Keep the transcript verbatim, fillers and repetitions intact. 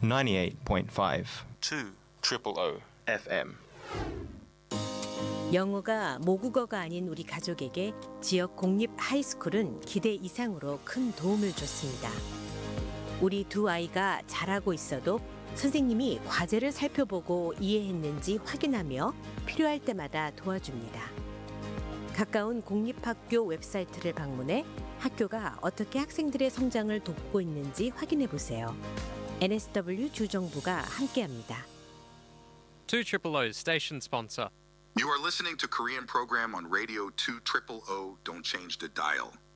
ninety-eight point five. two triple O 에프엠. 영어가 모국어가 아닌 우리 가족에게 지역 공립 하이스쿨은 기대 이상으로 큰 도움을 줬습니다. 우리 두 아이가 잘하고 있어도 선생님이 과제를 살펴보고 이해했는지 확인하며 필요할 때마다 도와줍니다. 가까운 공립학교 웹사이트를 방문해 학교가 어떻게 학생들의 성장을 돕고 있는지 확인해 보세요. 엔에스더블유 주정부가 함께합니다. two triple O's station sponsor. You are listening to Korean program on Radio two triple O. Don't change the dial.